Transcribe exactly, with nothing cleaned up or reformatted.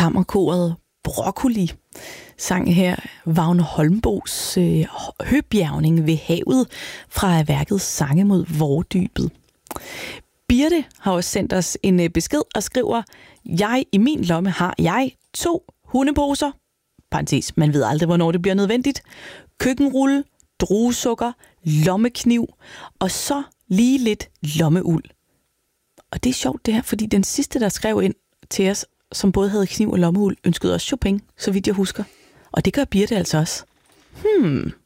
kammerkoret Broccoli sang her Vagn Holmbos øh, Høbjergning ved havet fra værket Sange mod Vårdybet. Birte har også sendt os en øh, besked og skriver: Jeg i min lomme har jeg to hundeposer, parentes, man ved aldrig, hvornår det bliver nødvendigt, køkkenrulle, druesukker, lommekniv og så lige lidt lommeuld. Og det er sjovt det her, fordi den sidste, der skrev ind til os, som både havde kniv og lommeuld, ønskede også Chopin, så vidt jeg husker. Og det gør Birte altså også. Hmm.